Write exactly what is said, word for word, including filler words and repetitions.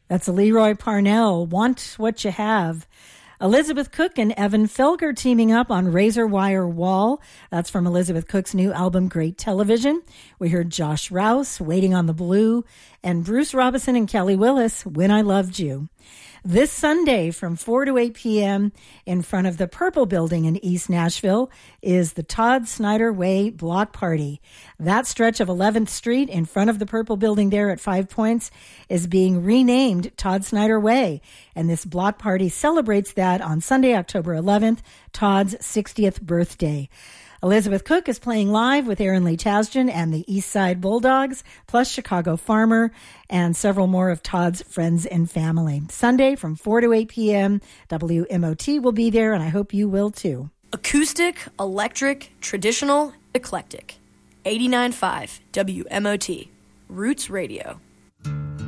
That's Leroy Parnell, Want What You Have. Elizabeth Cook and Evan Felger teaming up on Razor Wire Wall. That's from Elizabeth Cook's new album, Great Television. We heard Josh Rouse, Waiting on the Blue, and Bruce Robinson and Kelly Willis, When I Loved You. This Sunday from four to eight p.m. in front of the Purple Building in East Nashville is the Todd Snyder Way Block Party. That stretch of eleventh Street in front of the Purple Building there at Five Points is being renamed Todd Snyder Way. And this block party celebrates that on Sunday, October eleventh, Todd's sixtieth birthday. Elizabeth Cook is playing live with Aaron Lee Tasjan and the East Side Bulldogs, plus Chicago Farmer and several more of Todd's friends and family. Sunday from four to eight p.m., W M O T will be there, and I hope you will too. Acoustic, electric, traditional, eclectic. eighty-nine point five W M O T, Roots Radio.